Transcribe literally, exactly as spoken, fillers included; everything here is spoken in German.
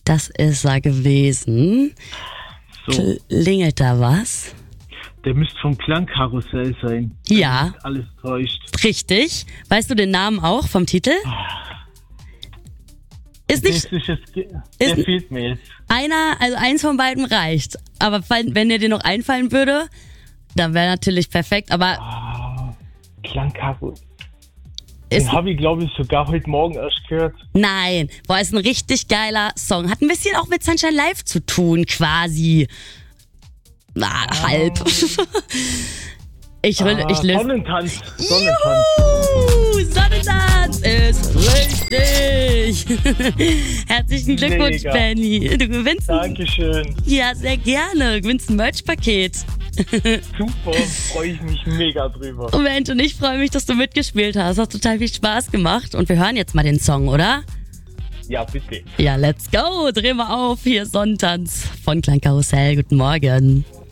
Das ist er gewesen. So, Klingelt da was? der müsste vom Klangkarussell sein. Ja. Wenn alles täuscht. Richtig. Weißt du den Namen auch vom Titel? Ist nicht Das ist jetzt, der ist- fehlt mir jetzt. einer, also eins von beiden reicht. Aber fall- wenn dir dir noch einfallen würde, dann wäre natürlich perfekt. Aber Klangkarussell. ist, Den habe ich, glaube ich, sogar heute Morgen erst gehört. nein, boah, ist ein richtig geiler Song. Hat ein bisschen auch mit Sunshine Live zu tun, quasi. Na, halb. Ich, will, Ah, ich löse. Sonnentanz. Sonnentanz. Juhu, Sonnentanz ist richtig. Herzlichen Glückwunsch, Mega. Benny. Du gewinnst ein, Dankeschön. ja, sehr gerne. Du gewinnst ein Merch-Paket. Super. Freue ich mich mega drüber. Und Mensch, und ich freue mich, dass du mitgespielt hast. Hat total viel Spaß gemacht. Und wir hören jetzt mal den Song, oder? Ja, bitte. Ja, let's go. Dreh mal auf. Hier Sonnentanz von Klangkarussell. Guten Morgen.